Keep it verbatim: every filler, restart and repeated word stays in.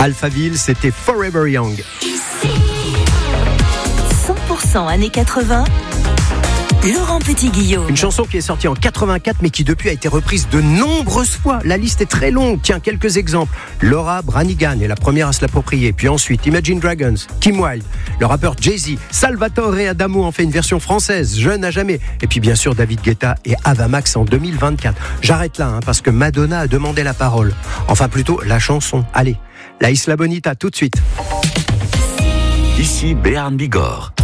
Alphaville, c'était Forever Young. cent pour cent années quatre-vingts. Laurent Petit-Guillaume. Une chanson qui est sortie en quatre-vingt-quatre mais qui depuis a été reprise de nombreuses fois. La liste est très longue. Tiens, quelques exemples. Laura Branigan est la première à se l'approprier. Puis ensuite, Imagine Dragons, Kim Wilde, le rappeur Jay-Z, Salvatore Adamo en fait une version française, Jeune à jamais. Et puis bien sûr, David Guetta et Ava Max en deux mille vingt-quatre. J'arrête là hein, parce que Madonna a demandé la parole. Enfin plutôt la chanson. Allez, la Isla Bonita tout de suite. Ici Béarn Bigorre.